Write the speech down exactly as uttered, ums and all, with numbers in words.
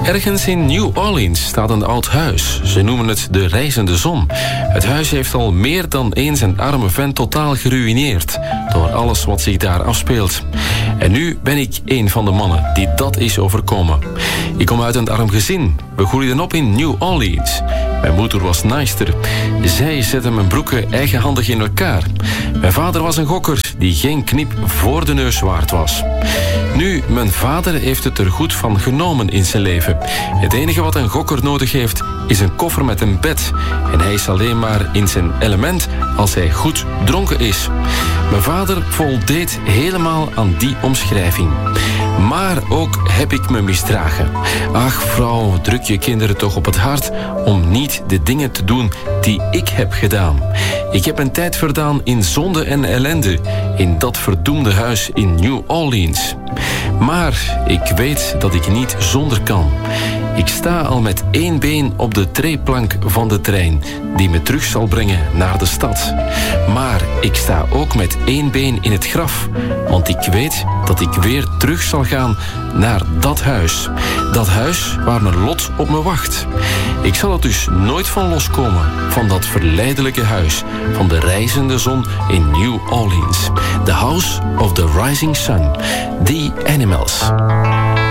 Ergens in New Orleans staat een oud huis. Ze noemen het de reizende zon. Het huis heeft al meer dan eens een arme vent totaal geruïneerd door alles wat zich daar afspeelt. En nu ben ik een van de mannen die dat is overkomen. Ik kom uit een arm gezin. We groeiden op in New Orleans. Mijn moeder was naaister. Zij zette mijn broeken eigenhandig in elkaar. Mijn vader was een gokker die geen knip voor de neus waard was. Nu, mijn vader heeft het er goed van genomen in zijn leven. Het enige wat een gokker nodig heeft, is een koffer met een bed. En hij is alleen maar in zijn element als hij goed dronken is. Mijn vader voldeed helemaal aan die omschrijving. Maar ook heb ik me misdragen. Ach, vrouw, druk je kinderen toch op het hart om niet de dingen te doen die ik heb gedaan. Ik heb een tijd verdaan in zonde en ellende in dat verdoemde huis in New Orleans. Maar ik weet dat ik niet zonder kan. Ik sta al met één been op de treeplank van de trein die me terug zal brengen naar de stad. Maar ik sta ook met één been in het graf, want ik weet dat ik weer terug zal gaan naar dat huis. Dat huis waar mijn lot op me wacht. Ik zal er dus nooit van loskomen, van dat verleidelijke huis van de reizende zon in New Orleans. The House of the Rising Sun. The Animals.